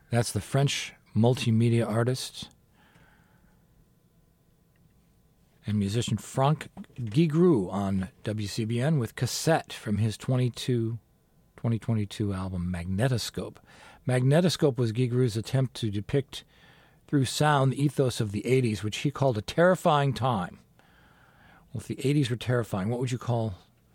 That's the French multimedia artist and musician Franck Guigrou on WCBN with Cassette from his 2022 album Magnetoscope. Magnetoscope was Guigrou's attempt to depict through sound the ethos of the 80s, which he called a terrifying time. Well, if the 80s were terrifying, what would you call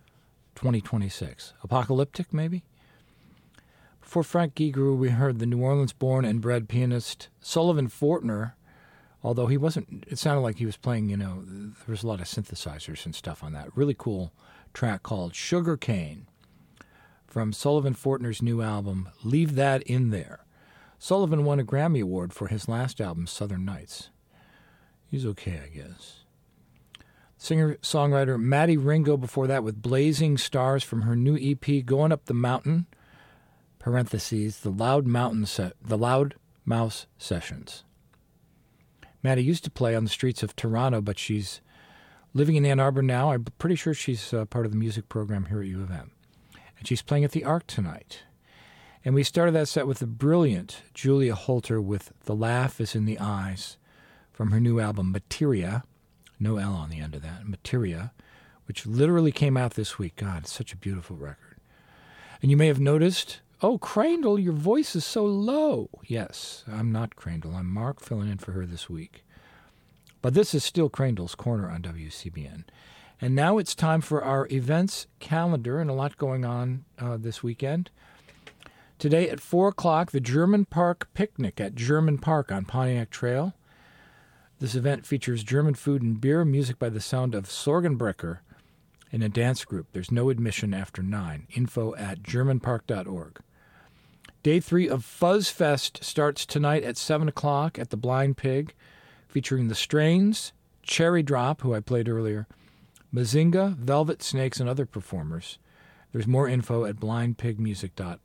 2026? Apocalyptic, maybe? Before Franck Guigrou, we heard the New Orleans-born and bred pianist Sullivan Fortner, although he wasn't, it sounded like he was playing, there was a lot of synthesizers and stuff on that. Really cool track called Sugar Cane from Sullivan Fortner's new album, Leave That In There. Sullivan won a Grammy Award for his last album, Southern Nights. He's okay, I guess. Singer-songwriter Maddie Ringo before that with Blazing Stars from her new EP, Going Up the Mountain, parentheses, the Loud Mouse Sessions. Maddie used to play on the streets of Toronto, but she's living in Ann Arbor now. I'm pretty sure she's part of the music program here at U of M. And she's playing at the Arc tonight. And we started that set with the brilliant Julia Holter with The Laugh Is in the Eyes from her new album, Materia. No L on the end of that. Materia, which literally came out this week. God, it's such a beautiful record. And you may have noticed, oh, Crandall, your voice is so low. Yes, I'm not Crandall. I'm Mark filling in for her this week. But this is still Crandall's Corner on WCBN. And now it's time for our events calendar, and a lot going on this weekend. Today at 4 o'clock, the German Park Picnic at German Park on Pontiac Trail. This event features German food and beer, music by the sound of Sorgenbrecher, and a dance group. There's no admission after 9. Info at germanpark.org. Day 3 of Fuzz Fest starts tonight at 7 o'clock at the Blind Pig, featuring the Strains, Cherry Drop, who I played earlier, Mazinga, Velvet Snakes, and other performers. There's more info at blindpigmusic.com.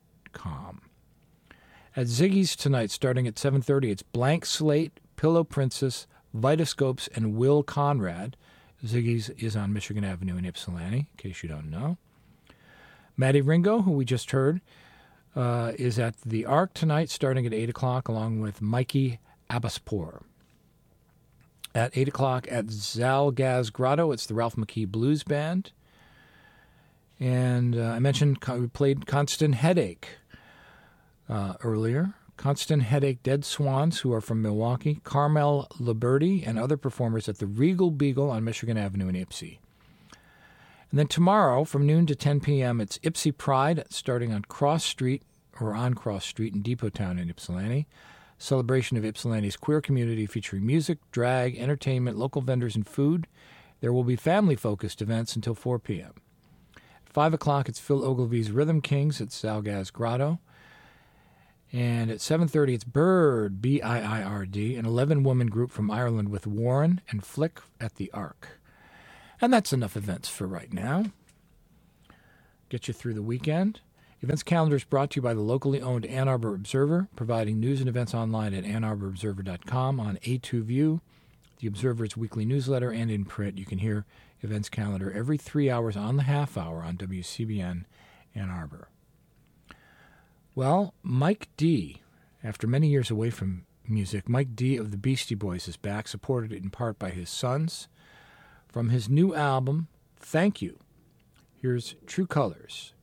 At Ziggy's tonight, starting at 7:30, it's Blank Slate, Pillow Princess, Vitascopes, and Will Conrad. Ziggy's is on Michigan Avenue in Ypsilanti, in case you don't know. Maddie Ringo, who we just heard, is at the Arc tonight, starting at 8 o'clock, along with Mikey Abaspour. At 8 o'clock at Zalgaz Grotto, it's the Ralph McKee Blues Band. And I mentioned we played Constant Headache earlier. Constant Headache, Dead Swans, who are from Milwaukee, Carmel Liberty, and other performers at the Regal Beagle on Michigan Avenue in Ypsi. And then tomorrow, from noon to 10 p.m., it's Ypsi Pride, starting on Cross Street in Depottown in Ypsilanti. Celebration of Ypsilanti's queer community featuring music, drag, entertainment, local vendors, and food. There will be family-focused events until 4 p.m. At 5 o'clock, it's Phil Ogilvy's Rhythm Kings at Zalgaz Grotto. And at 7:30, it's Bird, B-I-I-R-D, an 11-woman group from Ireland with Warren and Flick at the Arc. And that's enough events for right now. Get you through the weekend. Events calendar is brought to you by the locally owned Ann Arbor Observer, providing news and events online at AnnArborObserver.com on A2View, the Observer's weekly newsletter, and in print. You can hear events calendar every 3 hours on the half hour on WCBN Ann Arbor. Well, Mike D., after many years away from music, Mike D. of the Beastie Boys is back, supported in part by his sons. From his new album, Thank You, here's True Colors.